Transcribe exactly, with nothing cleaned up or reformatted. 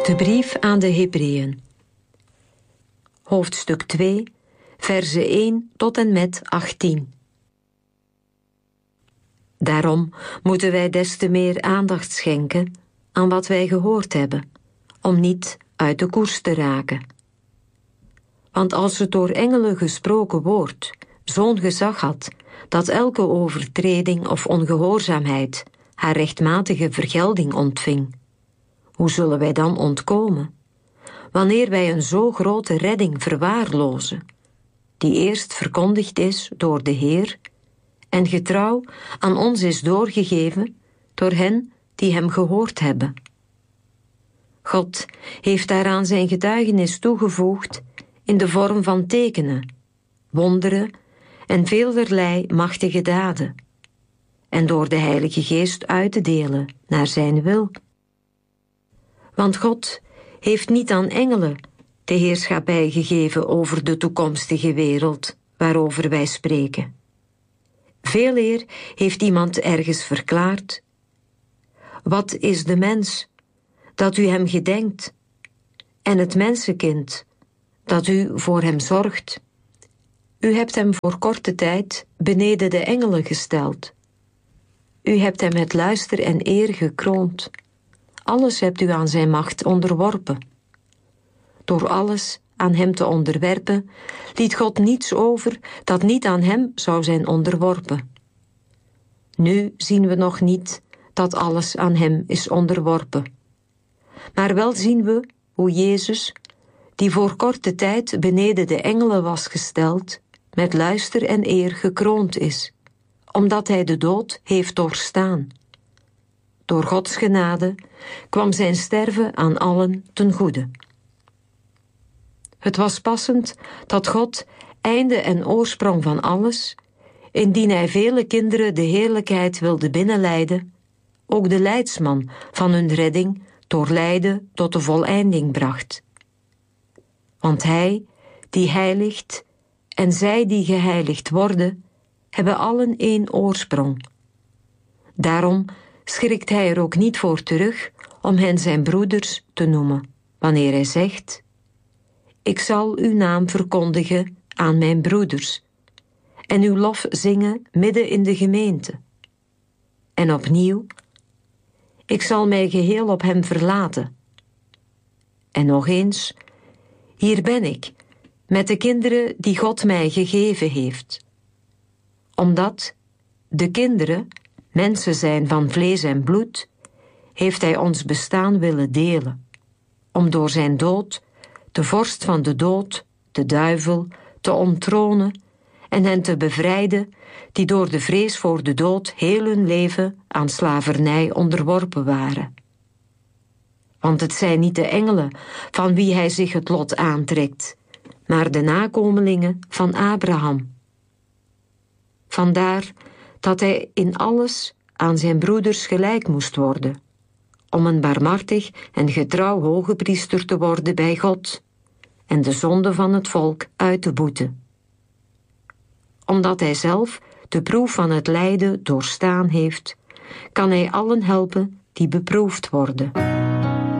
De brief aan de Hebreeën. Hoofdstuk twee, verzen één tot en met achttien. Daarom moeten wij des te meer aandacht schenken aan wat wij gehoord hebben, om niet uit de koers te raken. Want als het door engelen gesproken woord zo'n gezag had, dat elke overtreding of ongehoorzaamheid haar rechtmatige vergelding ontving, hoe zullen wij dan ontkomen, wanneer wij een zo grote redding verwaarlozen, die eerst verkondigd is door de Heer en getrouw aan ons is doorgegeven door hen die hem gehoord hebben. God heeft daaraan zijn getuigenis toegevoegd in de vorm van tekenen, wonderen en velerlei machtige daden, en door de Heilige Geest uit te delen naar zijn wil. Want God heeft niet aan engelen de heerschappij gegeven over de toekomstige wereld waarover wij spreken. Veeleer heeft iemand ergens verklaard: wat is de mens, dat u hem gedenkt, en het mensenkind, dat u voor hem zorgt? U hebt hem voor korte tijd beneden de engelen gesteld. U hebt hem met luister en eer gekroond. Alles hebt u aan zijn macht onderworpen. Door alles aan hem te onderwerpen, liet God niets over dat niet aan hem zou zijn onderworpen. Nu zien we nog niet dat alles aan hem is onderworpen. Maar wel zien we hoe Jezus, die voor korte tijd beneden de engelen was gesteld, met luister en eer gekroond is, omdat hij de dood heeft doorstaan. Door Gods genade kwam zijn sterven aan allen ten goede. Het was passend dat God, einde en oorsprong van alles, indien hij vele kinderen de heerlijkheid wilde binnenleiden, ook de leidsman van hun redding door lijden tot de voleinding bracht. Want hij die heiligt en zij die geheiligd worden, hebben allen één oorsprong. Daarom schrikt hij er ook niet voor terug om hen zijn broeders te noemen, wanneer hij zegt: ik zal uw naam verkondigen aan mijn broeders en uw lof zingen midden in de gemeente. En opnieuw: ik zal mij geheel op hem verlaten. En nog eens: hier ben ik, met de kinderen die God mij gegeven heeft. Omdat de kinderen mensen zijn van vlees en bloed, heeft hij ons bestaan willen delen, om door zijn dood de vorst van de dood, de duivel, te onttronen en hen te bevrijden die door de vrees voor de dood heel hun leven aan slavernij onderworpen waren. Want het zijn niet de engelen van wie hij zich het lot aantrekt, maar de nakomelingen van Abraham. Vandaar dat hij in alles aan zijn broeders gelijk moest worden, om een barmhartig en getrouw hogepriester te worden bij God en de zonde van het volk uit te boeten. Omdat hij zelf de proef van het lijden doorstaan heeft, kan hij allen helpen die beproefd worden.